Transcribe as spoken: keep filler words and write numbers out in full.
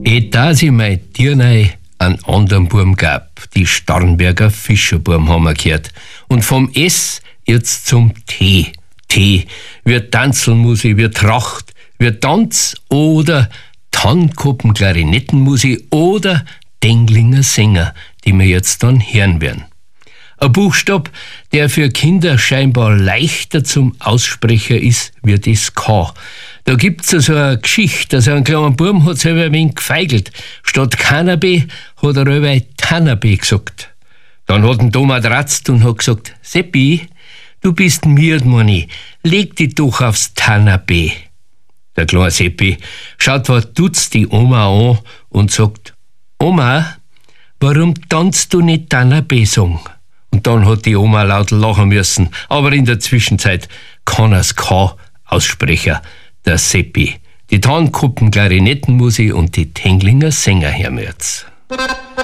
Eh, dass ich mein Dirnei an anderen Burm gab, die Starnberger Fischerburm haben wir gehört. Und vom S jetzt zum T. T. Wird Tanzelmusik, wird Tracht, wird Tanz oder Tannkoppen, Klarinettenmusik oder Denglinger Sänger, die wir jetzt dann hören werden. Ein Buchstab, der für Kinder scheinbar leichter zum Aussprecher ist, wie das K. Da gibt's so eine Geschichte, also ein kleiner Burm hat selber ein wenig gefeigelt. Statt Cannabis hat er über Tannabis gesagt. Dann hat ein Thomas ratzt und hat gesagt, Seppi, du bist miert, Moni, leg dich doch aufs Tannabis. Der kleine Seppi schaut, was tut's die Oma an und sagt, Oma, warum tanzt du nicht Tannabis-Song? Und dann hat die Oma laut lachen müssen, aber in der Zwischenzeit kann er's kein Aussprecher, der Seppi. Die Tannkoppen, Klarinettenmusik und die Tenglinger Sänger hören wir jetzt.